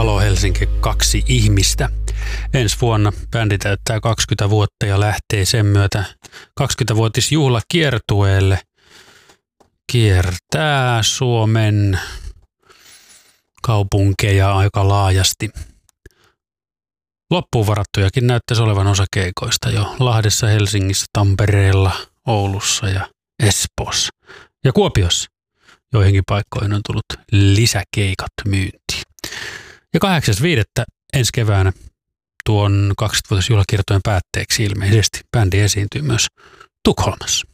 Halo Helsinki 2 ihmistä. Ensi vuonna bändi täyttää 20 vuotta ja lähtee sen myötä 20-vuotisjuhlakiertueelle. Kiertää Suomen kaupunkeja aika laajasti. Loppuun varattujakin näyttäisi olevan osa keikoista jo Lahdessa, Helsingissä, Tampereella, Oulussa ja Espoossa. Ja Kuopiossa joihinkin paikkoihin on tullut lisäkeikat myyntiin. Ja 8.5. ensi keväänä tuon 20-vuotisjuhlakiertojen päätteeksi ilmeisesti bändi esiintyy myös Tukholmassa.